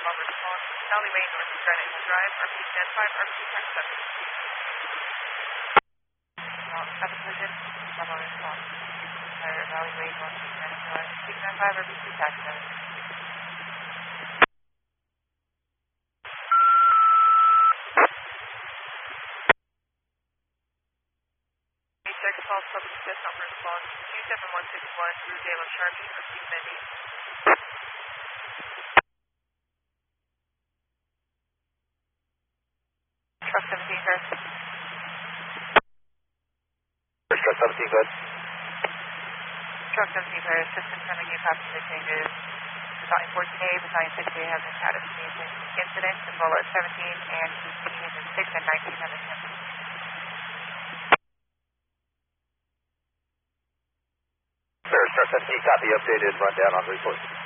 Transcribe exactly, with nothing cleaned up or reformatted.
on response. Valley Way, North of Granite Hill Drive, R P stand five, R P tax seven. Well, seven vision, seven on response. Fire Valley Way, North of Granite Hill Drive, R P stand five, R P tax seven. Check call public assist on response two seven one six one through Dale Sharpie, receive Mindy. Truck seventeen, Chris. Truck seventeen, good. Truck seventeen, Chris. System sending you passenger changes. Battalion fourteen A, Battalion six A has encountered an incident as well as seventeen and fifteen and six and nineteen have been handled. Truck seventeen, copy, updated rundown on the report.